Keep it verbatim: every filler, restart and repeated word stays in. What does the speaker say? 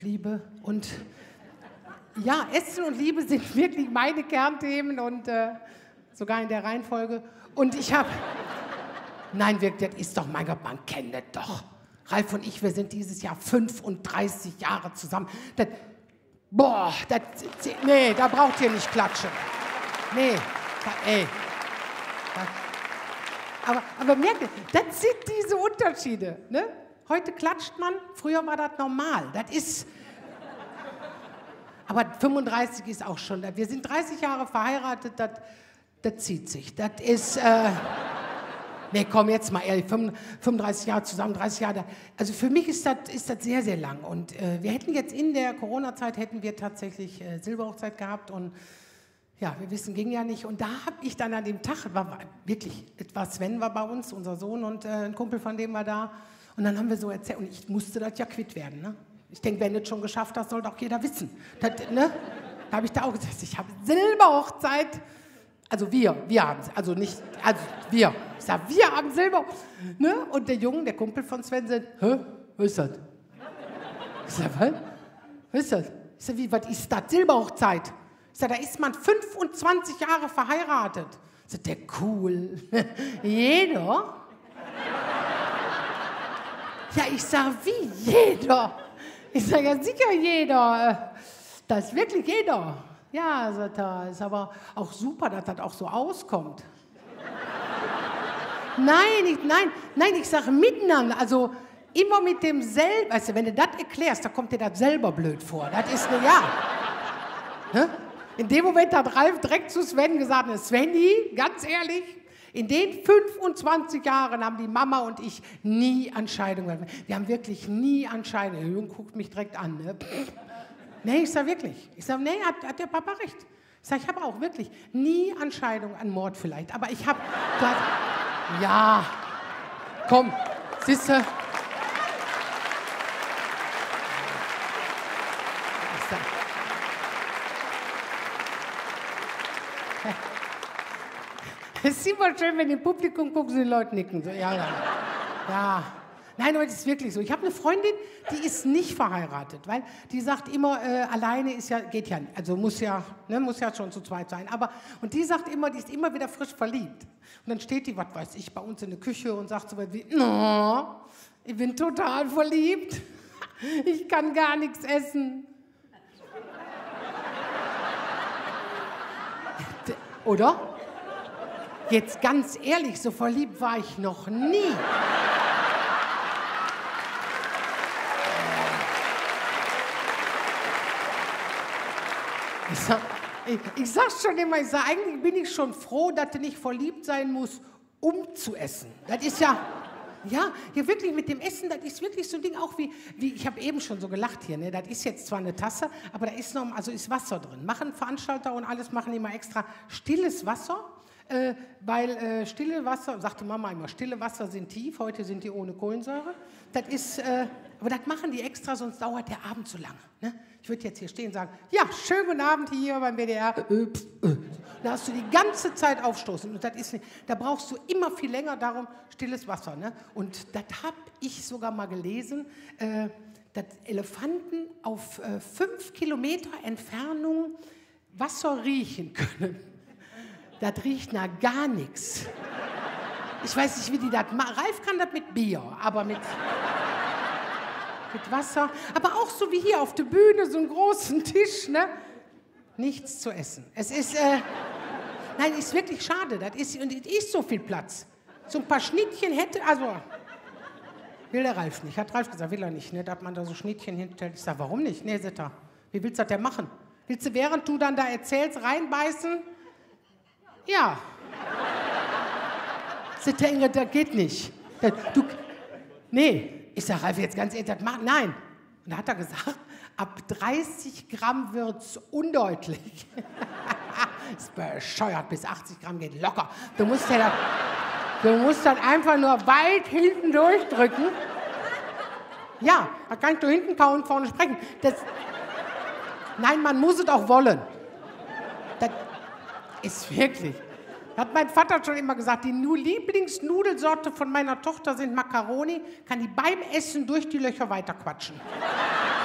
Liebe und ja, Essen und Liebe sind wirklich meine Kernthemen und äh, sogar in der Reihenfolge. Und ich habe, nein, wirklich, das ist doch, mein Gott, man kennt das doch. Ralf und ich, wir sind dieses Jahr fünfunddreißig Jahre zusammen. Das, boah, das, nee, da braucht ihr nicht klatschen. Nee, da, ey. Das, aber, aber merkt ihr, das sind diese Unterschiede, ne? Heute klatscht man, früher war das normal. Das ist. Aber fünfunddreißig ist auch schon. Wir sind dreißig Jahre verheiratet, das, das zieht sich. Das ist. Äh, nee, komm, jetzt mal ehrlich, fünfunddreißig Jahre zusammen, dreißig Jahre. Also für mich ist das, ist das sehr, sehr lang. Und äh, wir hätten jetzt in der Corona-Zeit hätten wir tatsächlich äh, Silberhochzeit gehabt. Und ja, wir wissen, ging ja nicht. Und da habe ich dann an dem Tag, war, war wirklich, etwa Sven war bei uns, unser Sohn, und äh, ein Kumpel von dem war da. Und dann haben wir so erzählt, und ich musste das ja quitt werden. Ne? Ich denke, wenn du es schon geschafft hast, sollte auch jeder wissen. Das, ne? Da habe ich da auch gesagt, ich habe Silberhochzeit. Also wir, wir haben es, also nicht, also wir. Ich sage, wir haben Silber. Ne? Und der Junge, der Kumpel von Sven, sagt, hä, was ist das? Ich sage, was? Was ist das? Ich sage, wie, was ist das? Silberhochzeit. Ich sage, da ist man fünfundzwanzig Jahre verheiratet. Sagt der, cool. Jeder? Ja, ich sage, wie jeder? Ich sage, ja, sicher jeder. Das ist wirklich jeder. Ja, sagt er, ist aber auch super, dass das auch so auskommt. Nein, ich, nein, nein, ich sage miteinander, also immer mit demselben. Weißt du, wenn du das erklärst, dann kommt dir das selber blöd vor. Das ist eine, ja. Ne? In dem Moment hat Ralf direkt zu Sven gesagt, Sveni, ganz ehrlich, in den fünfundzwanzig Jahren haben die Mama und ich nie an Scheidung gehabt. Wir haben wirklich nie an Scheidung. Der Junge guckt mich direkt an. Ne? Nee, ich sage wirklich. Ich sage, nee, hat, hat der Papa recht. Ich sage, ich habe auch wirklich nie an Scheidung, an Mord vielleicht. Aber ich habe, ja, komm, siehst du. Es ist immer schön, wenn im Publikum gucken, die Leute nicken. So, ja, ja. Ja. Nein, aber das ist wirklich so. Ich habe eine Freundin, die ist nicht verheiratet, weil die sagt immer, äh, alleine ist ja, geht ja, also muss ja, ne, muss ja schon zu zweit sein. Aber, und die sagt immer, die ist immer wieder frisch verliebt. Und dann steht die, was weiß ich, bei uns in der Küche und sagt so was wie, no, ich bin total verliebt. Ich kann gar nichts essen. Oder? Jetzt ganz ehrlich, so verliebt war ich noch nie. Ich sag, ich, ich sag's schon immer, ich sag, eigentlich bin ich schon froh, dass du nicht verliebt sein musst, um zu essen. Das ist ja, ja, ja wirklich mit dem Essen, das ist wirklich so ein Ding auch wie, wie ich habe eben schon so gelacht hier, ne? Das ist jetzt zwar eine Tasse, aber da ist noch, also ist Wasser drin. Machen Veranstalter und alles, machen immer extra stilles Wasser. Äh, weil äh, stille Wasser, sagte Mama immer, stille Wasser sind tief, heute sind die ohne Kohlensäure. Das ist, äh, aber das machen die extra, sonst dauert der Abend zu lange. Ne? Ich würde jetzt hier stehen und sagen, ja, schönen guten Abend hier beim W D R. Äh, pf, äh. Da hast du die ganze Zeit aufstoßen. Und das ist nicht, da brauchst du immer viel länger, darum stilles Wasser. Ne? Und das habe ich sogar mal gelesen, äh, dass Elefanten auf äh, fünf Kilometer Entfernung Wasser riechen können. Das riecht nach gar nichts. Ich weiß nicht, wie die das machen. Ralf kann das mit Bier, aber mit, mit Wasser. Aber auch so wie hier auf der Bühne, so einen großen Tisch, ne? Nichts zu essen. Es ist, äh, nein, ist wirklich schade. Das ist, und es ist so viel Platz. So ein paar Schnittchen hätte, also, will der Ralf nicht. Hat Ralf gesagt, will er nicht, ne? Dass man da so Schnittchen hinstellt. Ich sage, warum nicht? Nee, sagt er, wie willst du das denn machen? Willst du, während du dann da erzählst, reinbeißen? Ja. Sagt der Ingrid, das geht nicht. Das, du, nee. Ich sage, Ralf, jetzt ganz ehrlich, das macht, nein. Und da hat er gesagt, ab dreißig Gramm wird's undeutlich. Das ist bescheuert, bis achtzig Gramm geht locker. Du musst ja das, du musst das einfach nur weit hinten durchdrücken. Ja, da kannst du hinten kaum vorne sprechen. Das, nein, man muss es auch wollen. Das, ist wirklich. Hat mein Vater schon immer gesagt, die Lieblingsnudelsorte von meiner Tochter sind Macaroni, kann die beim Essen durch die Löcher weiterquatschen.